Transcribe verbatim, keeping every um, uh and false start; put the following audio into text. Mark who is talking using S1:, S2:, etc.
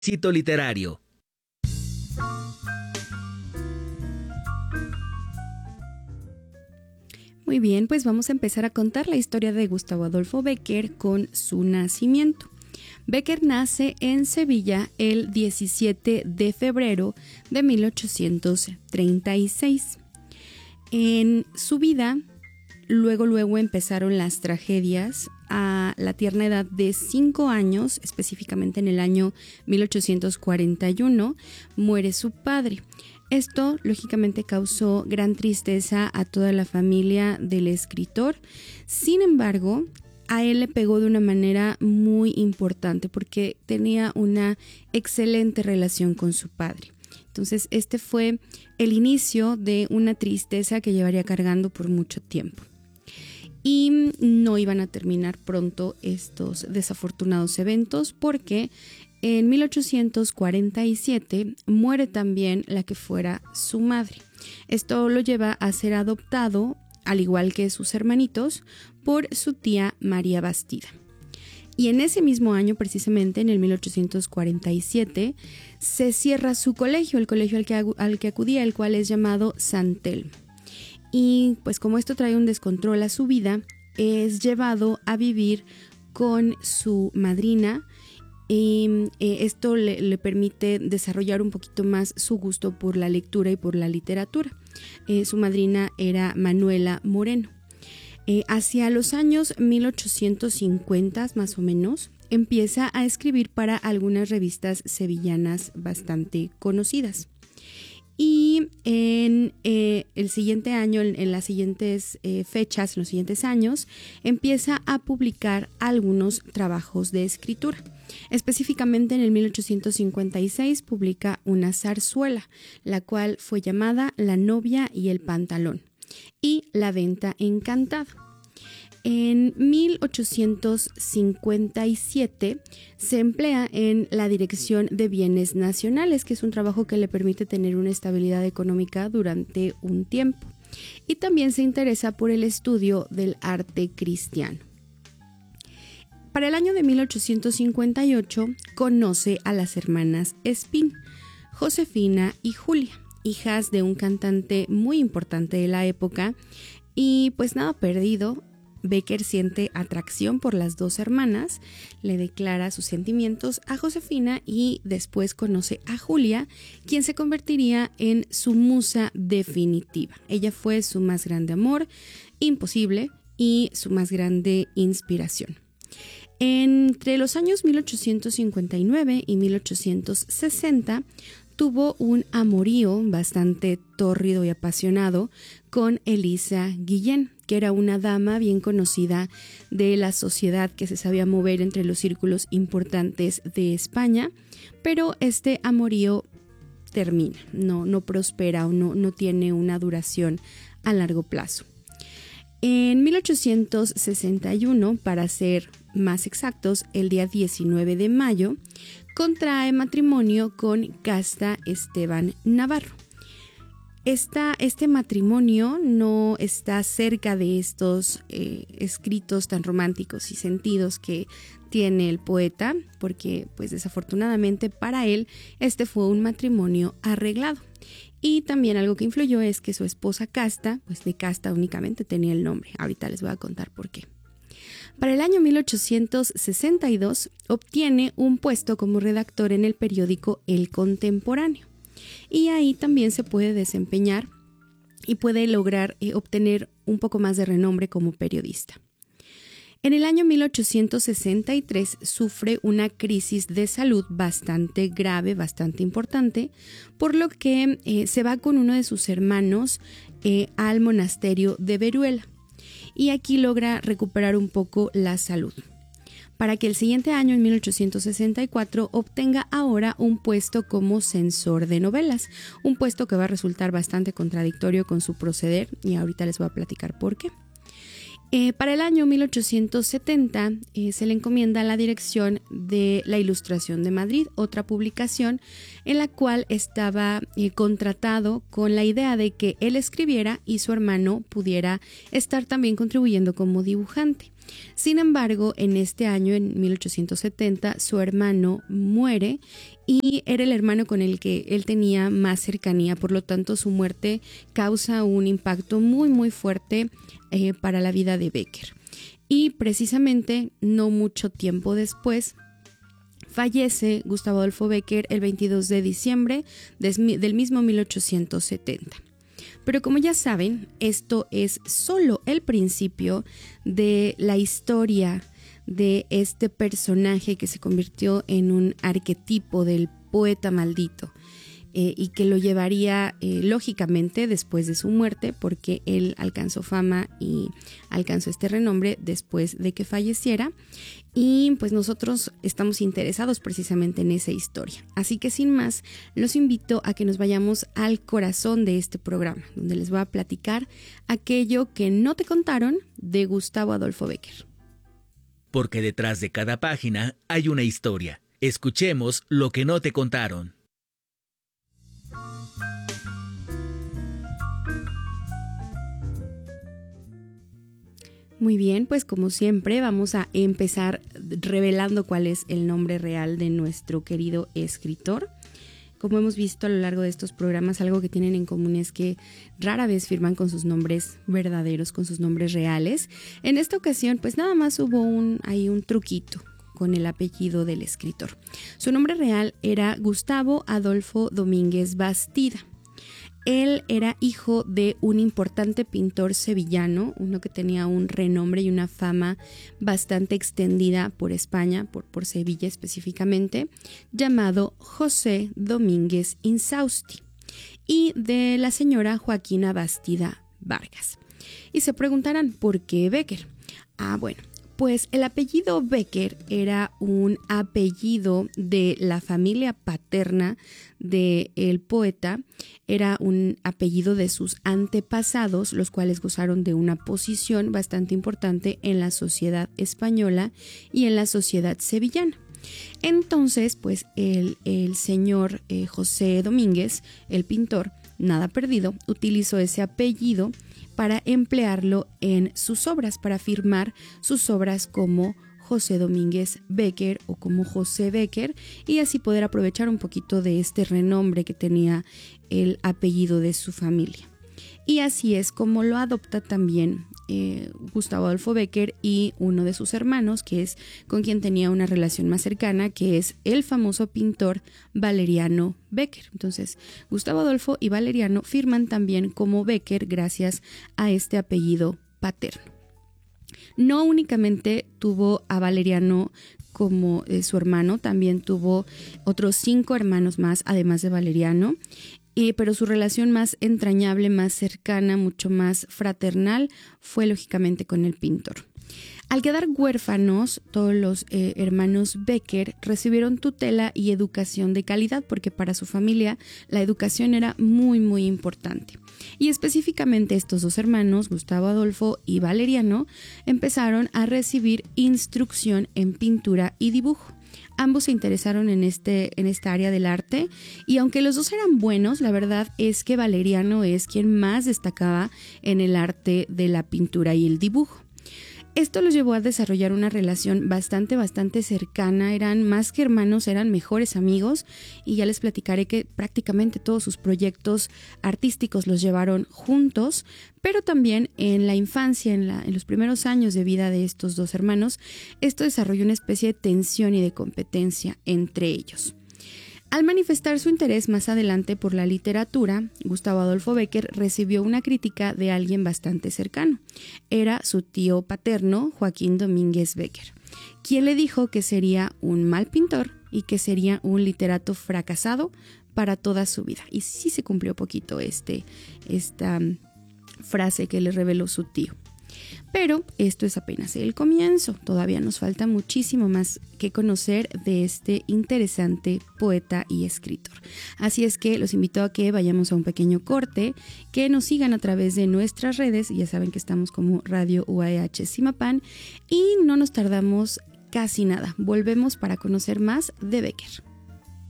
S1: Cito literario.
S2: Muy bien, pues vamos a empezar a contar la historia de Gustavo Adolfo Bécquer con su nacimiento. Bécquer nace en Sevilla el diecisiete de febrero de mil ochocientos treinta y seis. En su vida, luego luego empezaron las tragedias. A la tierna edad de cinco años, específicamente en el año mil ochocientos cuarenta y uno, muere su padre. Esto, lógicamente, causó gran tristeza a toda la familia del escritor. Sin embargo, a él le pegó de una manera muy importante porque tenía una excelente relación con su padre. Entonces, este fue el inicio de una tristeza que llevaría cargando por mucho tiempo. Y no iban a terminar pronto estos desafortunados eventos porque en mil ochocientos cuarenta y siete muere también la que fuera su madre. Esto lo lleva a ser adoptado, al igual que sus hermanitos, por su tía María Bastida. Y en ese mismo año, precisamente en el mil ochocientos cuarenta y siete, se cierra su colegio, el colegio al que, al que acudía, el cual es llamado San Telmo. Y pues como esto trae un descontrol a su vida, es llevado a vivir con su madrina. Y eh, esto le, le permite desarrollar un poquito más su gusto por la lectura y por la literatura. Eh, su madrina era Manuela Moreno. Eh, hacia los años mil ochocientos cincuenta más o menos, empieza a escribir para algunas revistas sevillanas bastante conocidas. Y en eh, el siguiente año, en, en las siguientes eh, fechas, en los siguientes años, empieza a publicar algunos trabajos de escritura. Específicamente en el mil ochocientos cincuenta y seis publica una zarzuela, la cual fue llamada La novia y el pantalón, y La venta encantada. En mil ochocientos cincuenta y siete se emplea en la Dirección de Bienes Nacionales, que es un trabajo que le permite tener una estabilidad económica durante un tiempo. Y también se interesa por el estudio del arte cristiano. Para el año de mil ochocientos cincuenta y ocho conoce a las hermanas Espín, Josefina y Julia, hijas de un cantante muy importante de la época, y pues nada perdido. Bécquer siente atracción por las dos hermanas, le declara sus sentimientos a Josefina y después conoce a Julia, quien se convertiría en su musa definitiva. Ella fue su más grande amor, imposible, y su más grande inspiración. Entre los años mil ochocientos cincuenta y nueve y mil ochocientos sesenta, tuvo un amorío bastante tórrido y apasionado con Elisa Guillén, que era una dama bien conocida de la sociedad que se sabía mover entre los círculos importantes de España, pero este amorío termina, no, no prospera o no, no tiene una duración a largo plazo. En mil ochocientos sesenta y uno, para ser más exactos, el día diecinueve de mayo, contrae matrimonio con Casta Esteban Navarro. Esta, este matrimonio no está cerca de estos eh, escritos tan románticos y sentidos que tiene el poeta, porque pues desafortunadamente para él este fue un matrimonio arreglado. Y también algo que influyó es que su esposa Casta, pues de Casta únicamente tenía el nombre. Ahorita les voy a contar por qué. Para el año mil ochocientos sesenta y dos obtiene un puesto como redactor en el periódico El Contemporáneo. Y ahí también se puede desempeñar y puede lograr eh, obtener un poco más de renombre como periodista. En el año mil ochocientos sesenta y tres sufre una crisis de salud bastante grave, bastante importante, por lo que eh, se va con uno de sus hermanos eh, al monasterio de Veruela. Y aquí logra recuperar un poco la salud, para que el siguiente año, en mil ochocientos sesenta y cuatro, obtenga ahora un puesto como censor de novelas, un puesto que va a resultar bastante contradictorio con su proceder, y ahorita les voy a platicar por qué. Eh, para el año mil ochocientos setenta eh, se le encomienda la dirección de La Ilustración de Madrid, otra publicación en la cual estaba eh, contratado con la idea de que él escribiera y su hermano pudiera estar también contribuyendo como dibujante. Sin embargo, en este año, en mil ochocientos setenta, su hermano muere y era el hermano con el que él tenía más cercanía. Por lo tanto, su muerte causa un impacto muy, muy fuerte eh, para la vida de Becker. Y precisamente, no mucho tiempo después, fallece Gustavo Adolfo Becker el veintidós de diciembre del mismo mil ochocientos setenta. Pero como ya saben, esto es solo el principio de la historia de este personaje que se convirtió en un arquetipo del poeta maldito eh, y que lo llevaría eh, lógicamente después de su muerte, porque él alcanzó fama y alcanzó este renombre después de que falleciera. Y pues nosotros estamos interesados precisamente en esa historia. Así que sin más, los invito a que nos vayamos al corazón de este programa, donde les voy a platicar aquello que no te contaron de Gustavo Adolfo Becker.
S1: Porque detrás de cada página hay una historia. Escuchemos lo que no te contaron.
S2: Muy bien, pues como siempre vamos a empezar revelando cuál es el nombre real de nuestro querido escritor. Como hemos visto a lo largo de estos programas, algo que tienen en común es que rara vez firman con sus nombres verdaderos, con sus nombres reales. En esta ocasión, pues nada más hubo un, ahí un truquito con el apellido del escritor. Su nombre real era Gustavo Adolfo Domínguez Bastida. Él era hijo de un importante pintor sevillano, uno que tenía un renombre y una fama bastante extendida por España, por, por Sevilla específicamente, llamado José Domínguez Insausti, y de la señora Joaquina Bastida Vargas. Y se preguntarán, ¿por qué Becker? Ah, bueno. Pues el apellido Becker era un apellido de la familia paterna del poeta, era un apellido de sus antepasados, los cuales gozaron de una posición bastante importante en la sociedad española y en la sociedad sevillana. Entonces, pues el, el señor eh, José Domínguez, el pintor, nada perdido, utilizó ese apellido para emplearlo en sus obras, para firmar sus obras como José Domínguez Becker o como José Becker, y así poder aprovechar un poquito de este renombre que tenía el apellido de su familia. Y así es como lo adopta también eh, Gustavo Adolfo Becker y uno de sus hermanos, que es con quien tenía una relación más cercana, que es el famoso pintor Valeriano Becker. Entonces, Gustavo Adolfo y Valeriano firman también como Becker gracias a este apellido paterno. No únicamente tuvo a Valeriano como eh, su hermano, también tuvo otros cinco hermanos más, además de Valeriano. Eh, pero su relación más entrañable, más cercana, mucho más fraternal, fue lógicamente con el pintor. Al quedar huérfanos, todos los eh, hermanos Becker recibieron tutela y educación de calidad, porque para su familia la educación era muy, muy importante. Y específicamente estos dos hermanos, Gustavo Adolfo y Valeriano, empezaron a recibir instrucción en pintura y dibujo. Ambos se interesaron en, este, en esta área del arte, y aunque los dos eran buenos, la verdad es que Valeriano es quien más destacaba en el arte de la pintura y el dibujo. Esto los llevó a desarrollar una relación bastante, bastante cercana. Eran más que hermanos, eran mejores amigos, y ya les platicaré que prácticamente todos sus proyectos artísticos los llevaron juntos, pero también en la infancia, en, la, en los primeros años de vida de estos dos hermanos, esto desarrolló una especie de tensión y de competencia entre ellos. Al manifestar su interés más adelante por la literatura, Gustavo Adolfo Becker recibió una crítica de alguien bastante cercano. Era su tío paterno, Joaquín Domínguez Becker, quien le dijo que sería un mal pintor y que sería un literato fracasado para toda su vida. Y sí se cumplió poquito este, esta frase que le reveló su tío. Pero esto es apenas el comienzo, todavía nos falta muchísimo más que conocer de este interesante poeta y escritor. Así es que los invito a que vayamos a un pequeño corte, que nos sigan a través de nuestras redes, ya saben que estamos como Radio U A E H Zimapán, y no nos tardamos casi nada, volvemos para conocer más de Becker.